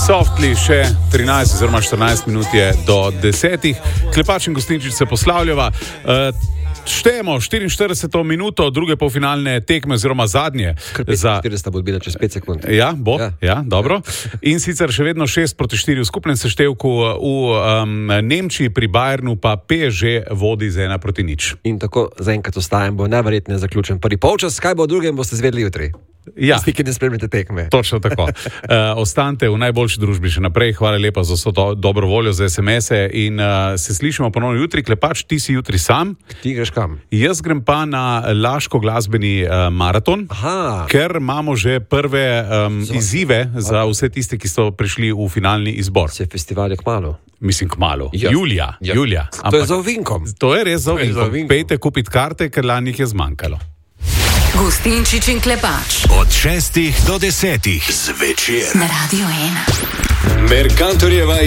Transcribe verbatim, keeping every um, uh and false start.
Softly, še trinajst oziroma štirinajst minut je do desetih. Klepač in Gostinčič se poslavljava. Uh, Štejemo štiriinštirideseto minuto druge polfinalne tekme oziroma zadnje. Za štirideset bo odbila čez pet sekund. Ja, bo, ja, ja dobro. In sicer še vedno šest proti štiri v skupnem seštevku, v um, Nemčiji pri Bayernu pa P S G vodi z ena proti nič. In tako zaenkrat ostajam, bo najverjetneje zaključen prvi polčas, kaj bo v drugem, boste zvedeli jutri. Ja, Tisti, ki ne spremljate tekme. Točno tako. Uh, ostanite v najboljši družbi še naprej. Hvala lepa za vso to dobro voljo, za es em ese in uh, se slišimo ponovno jutri. Klepač, ti si jutri sam. Ti greš kam? Jaz grem pa na Laško glasbeni uh, maraton, Aha. ker imamo že prve um, izzive za vse tiste, ki so prišli v finalni izbor. Se festival je kmalu. Mislim, kmalu. Ja. Julija. Ja. Julija. To Ampak, je za ovinkom. To je res za To je za ovinkom. ovinkom. Pejte kupiti karte, ker lani jih je zmanjkalo. Gostinčič in Klepač. Od šestih do desetih zvečer. Na Radio ena. Mercatorjeva